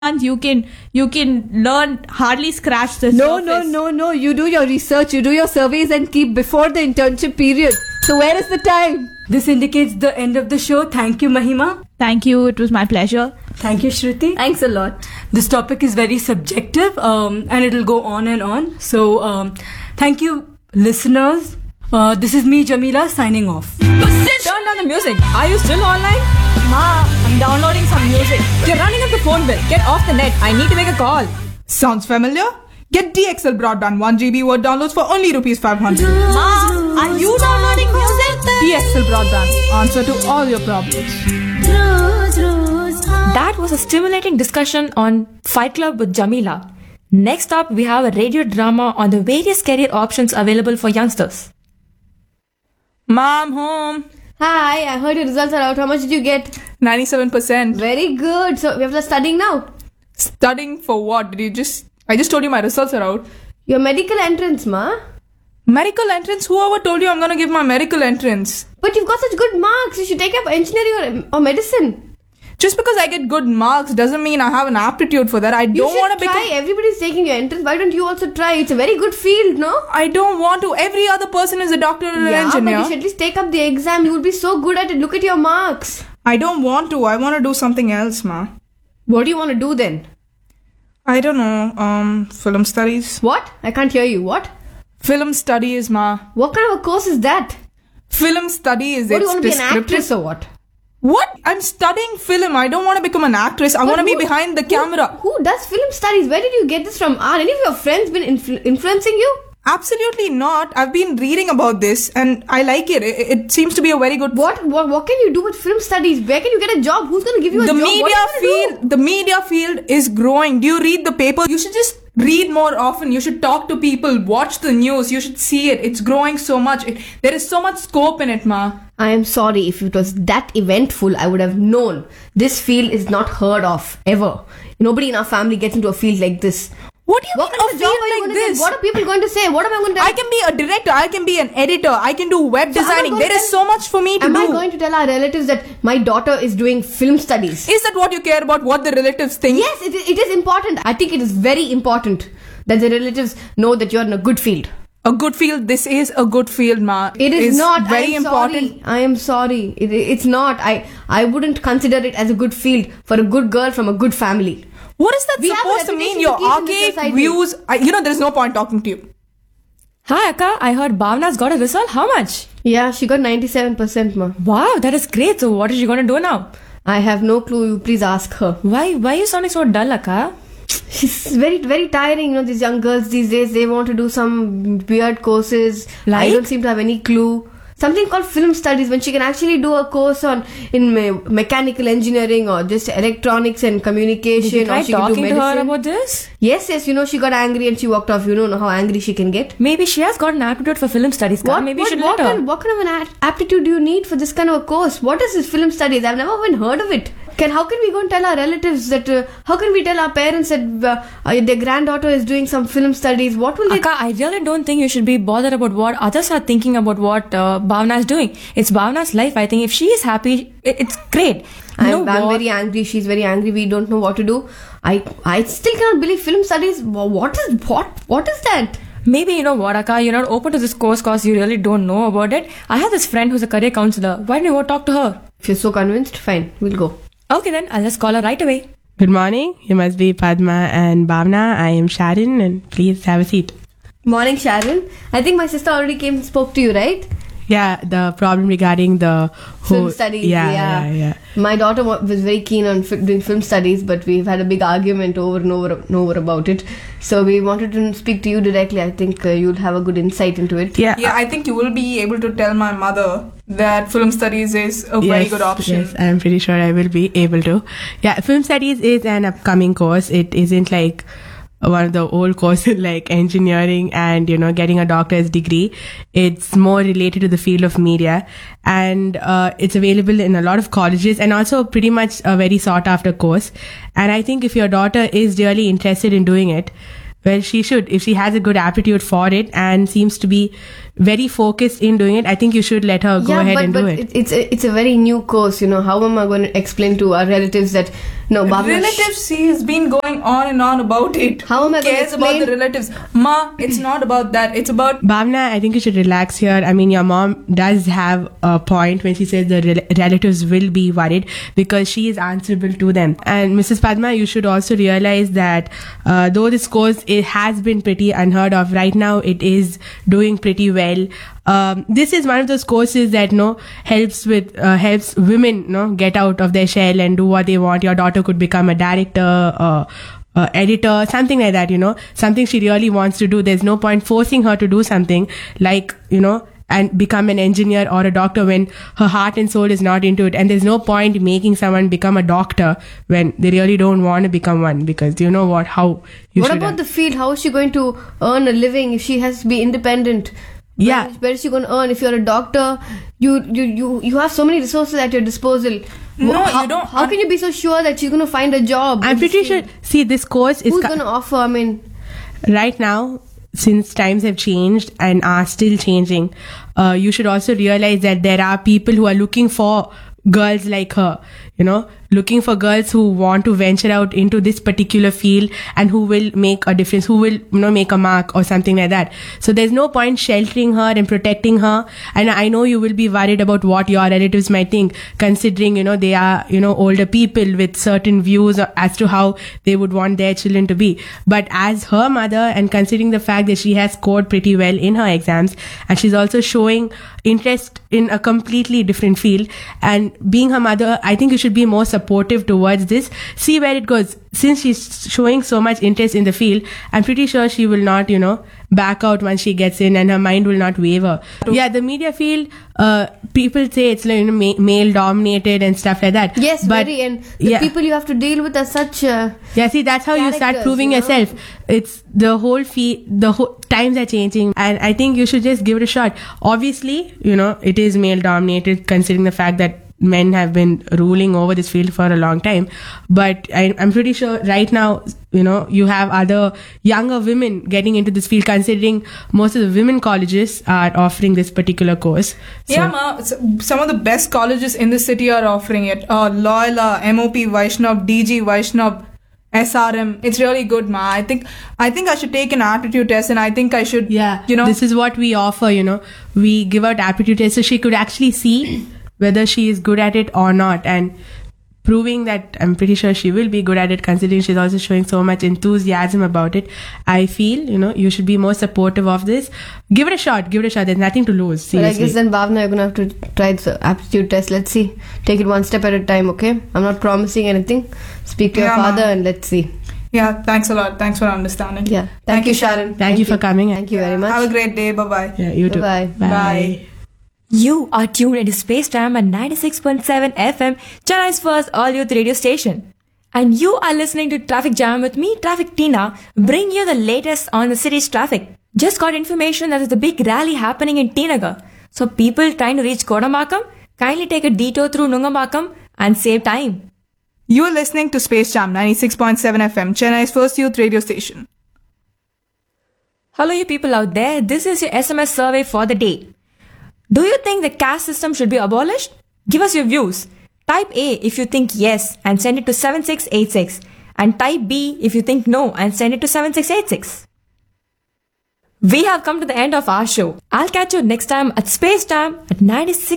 month you can learn hardly scratch the surface. No. You do your research, you do your surveys and keep before the internship period. So where is the time? This indicates the end of the show. Thank you, Mahima. Thank you. It was my pleasure. Thank you, Shruti. Thanks a lot. This topic is very subjective and it'll go on and on. So thank you, listeners. This is me, Jamila, signing off. Turn down the music. Are you still online? Ma, I'm downloading some music. You're running up the phone bill. Get off the net. I need to make a call. Sounds familiar? Get DXL broadband 1 GB word downloads for only ₹500. Ma, are you downloading music? DXL broadband. Answer to all your problems. That was a stimulating discussion on Fight Club with Jamila. Next up, we have a radio drama on the various career options available for youngsters. Mom, home. Hi, I heard your results are out. How much did you get? 97%. Very good. So we have to studying now. Studying for what? I just told you my results are out. Your medical entrance, ma. Medical entrance? Whoever told you I'm gonna give my medical entrance? But you've got such good marks. You should take up engineering or medicine. Just because I get good marks doesn't mean I have an aptitude for that. I don't want to try. Everybody's taking your entrance. Why don't you also try? It's a very good field, no? I don't want to. Every other person is a doctor or an engineer. Yeah, but you should at least take up the exam. You will be so good at it. Look at your marks. I don't want to. I want to do something else, ma. What do you want to do then? I don't know. Film studies. What? I can't hear you. What? Film studies, ma. What kind of a course is that? Film studies. What, do you want to be an actress or what? What? I'm studying film. I don't want to become an actress. I want to be behind the camera. Who does film studies? Where did you get this from? Are any of your friends been influencing you? Absolutely not. I've been reading about this and I like it. It seems to be a very good... What can you do with film studies? Where can you get a job? Who's going to give you a job? The media field is growing. Do you read the paper? You should just read more often. You should talk to people. Watch the news. You should see it. It's growing so much. There is so much scope in it, ma. I am sorry. If it was that eventful, I would have known. This field is not heard of ever. Nobody in our family gets into a field like this. What do you mean a field like this? What are people going to say? What am I going to tell? I can be a director. I can be an editor. I can do web designing. There is so much for me to do. Am I going to tell our relatives that my daughter is doing film studies? Is that what you care about? What the relatives think? Yes, it is important. I think it is very important that the relatives know that you're in a good field. A good field? This is a good field, ma. It is not. Very important. I am sorry. It's not. I wouldn't consider it as a good field for a good girl from a good family. What is that supposed to mean? Your archaic views. There's no point talking to you. Hi, Akka. I heard Bhavna's got a result. How much? Yeah, she got 97%, ma. Wow, that is great. So what is she going to do now? I have no clue. You please ask her. Why are you sounding so dull, Akka? She's very, very tiring. These young girls these days, they want to do some weird courses. Like? I don't seem to have any clue. Something called film studies, when she can actually do a course in mechanical engineering or just electronics and communication. Did you try or she can do talking medicine. to her about this? Yes, she got angry and she walked off. You know how angry she can get. Maybe she has got an aptitude for film studies. Maybe you should let her. What kind of an aptitude do you need for this kind of a course? What is this film studies? I've never even heard of it. How can we go and tell our relatives that? How can we tell our parents that their granddaughter is doing some film studies? What will they? Akka, I really don't think you should be bothered about what others are thinking about what Bhavna is doing. It's Bhavna's life. I think if she is happy, it's great. I'm very angry. She's very angry. We don't know what to do. I still cannot believe film studies. What is that? Maybe you know what, Akka, you're not open to this course because you really don't know about it. I have this friend who's a career counselor. Why don't you go talk to her? If you're so convinced, fine, we'll go. Okay then, I'll just call her right away. Good morning. You must be Padma and Bhavna. I am Sharon and please have a seat. Morning, Sharon. I think my sister already came and spoke to you, right? Yeah, the problem regarding the film studies. Yeah. My daughter was very keen on doing film studies, but we've had a big argument over and over about it. So we wanted to speak to you directly. I think you'll have a good insight into it. Yeah, I think you will be able to tell my mother that film studies is a very good option. Yes, I'm pretty sure I will be able to. Yeah, film studies is an upcoming course. It isn't like one of the old courses like engineering and getting a doctor's degree. It's more related to the field of media, and it's available in a lot of colleges and also pretty much a very sought after course. And I think if your daughter is really interested in doing it, well, she should, if she has a good aptitude for it and seems to be very focused in doing it, I think you should let her go ahead and do it. It's a very new course, how am I going to explain to our relatives that no, Bhavna, Relatives, see, has been going on and on about it. How am I Who going to cares about explain? the relatives? Ma, it's not about that. It's about Bhavna, I think you should relax here. I mean, your mom does have a point when she says the relatives will be worried because she is answerable to them. And Mrs. Padma, you should also realize that though this course, it has been pretty unheard of, right now it is doing pretty well. This is one of those courses that helps women get out of their shell and do what they want. Your daughter could become a director, editor, something like that, something she really wants to do. There's no point forcing her to do something like, and become an engineer or a doctor when her heart and soul is not into it. And there's no point making someone become a doctor when they really don't want to become one, because what about the field? How is she going to earn a living if she has to be independent? Yeah. Where is she going to earn? If you're a doctor, you have so many resources at your disposal. No, how, you don't. How can you be so sure that she's going to find a job? I'm pretty sure, see, this course is Who's going to offer? I mean, right now, since times have changed and are still changing, you should also realize that there are people who are looking for girls like her, looking for girls who want to venture out into this particular field and who will make a difference, who will, make a mark or something like that. So there's no point sheltering her and protecting her. And I know you will be worried about what your relatives might think, considering, they are, older people with certain views as to how they would want their children to be. But as her mother, and considering the fact that she has scored pretty well in her exams, and she's also showing interest in a completely different field, and being her mother, I think you should be more supportive towards this. See where it goes. Since she's showing so much interest in the field, I'm pretty sure she will not, back out once she gets in, and her mind will not waver. Yeah, the media field, people say it's male dominated and stuff like that. yes, but very. And the people you have to deal with are such. See, that's how you start characters, proving yourself. It's the whole times are changing, and I think you should just give it a shot. Obviously, it is male dominated, considering the fact that men have been ruling over this field for a long time. But I'm pretty sure right now, you have other younger women getting into this field, considering most of the women colleges are offering this particular course. Yeah, ma, some of the best colleges in the city are offering it. Loyola, MOP Vaishnav, DG Vaishnav, SRM. It's really good, ma. I think I should take an aptitude test, and I think I should. Yeah, this is what we offer. We give out aptitude tests so she could actually see whether she is good at it or not, and proving that I'm pretty sure she will be good at it, considering she's also showing so much enthusiasm about it. I feel, you should be more supportive of this. Give it a shot. There's nothing to lose. Seriously. But I guess then, Bhavna, you're going to have to try the aptitude test. Let's see. Take it one step at a time, okay? I'm not promising anything. Speak to your father and let's see. Yeah, thanks a lot. Thanks for understanding. Yeah. Thank you, Sharon. Thank you for coming. Thank you very much. Have a great day. Bye-bye. Yeah, you too. Bye-bye. Bye. You are tuned into Space Time at 96.7 FM, Chennai's first all-youth radio station. And you are listening to Traffic Jam with me, Traffic Tina, bringing you the latest on the city's traffic. Just got information that there's a big rally happening in T Nagar. So people trying to reach Kodambakam, kindly take a detour through Nungambakkam and save time. You are listening to Space Jam 96.7 FM, Chennai's first youth radio station. Hello you people out there, this is your SMS survey for the day. Do you think the caste system should be abolished? Give us your views. Type A if you think yes and send it to 7686. And type B if you think no and send it to 7686. We have come to the end of our show. I'll catch you next time at Space Time at 96.